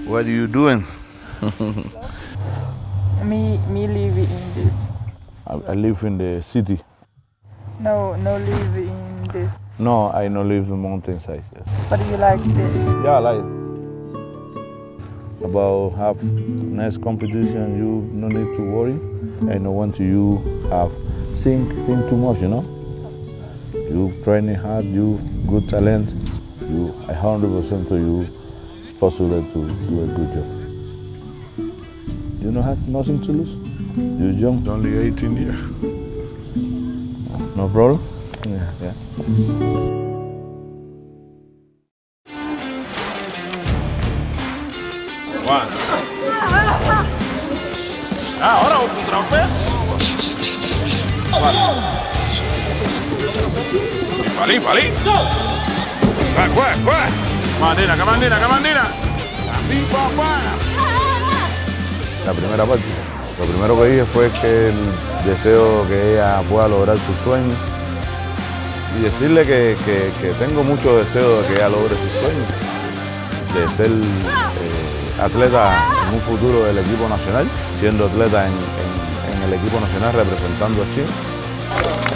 What are you doing? Me live in this. I live in the city. No live in this. No, I no live in the mountainside. Yes. But you like this? Yeah, I like it. About have next competition, you no need to worry. I know want you have think too much, you know. You training hard, you good talent, you 100% to you. It's possible to do a good job. You don't have nothing to lose. You're young, only 18 years. No problem? Yeah. One. Ahora otra vez. Vale. Cuá. Camandina. La primera parte, lo primero que dije fue que el deseo que ella pueda lograr su sueño y decirle que tengo mucho deseo de que ella logre su sueño, de ser atleta en un futuro del equipo nacional, siendo atleta en el equipo nacional representando a Chile.